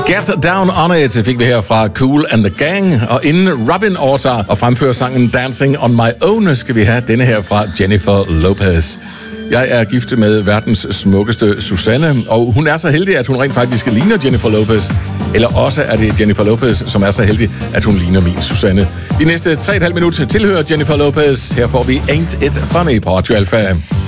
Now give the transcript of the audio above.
Get Down On It fik vi her fra Kool and the Gang, og inden Robin overtager og fremfører sangen Dancing On My Own, skal vi have denne her fra Jennifer Lopez. Jeg er gift med verdens smukkeste Susanne, og hun er så heldig, at hun rent faktisk ligner Jennifer Lopez. Eller også er det Jennifer Lopez, som er så heldig, at hun ligner min Susanne. De næste 3,5 minutter tilhører Jennifer Lopez. Her får vi Ain't It Funny på Radio Alpha.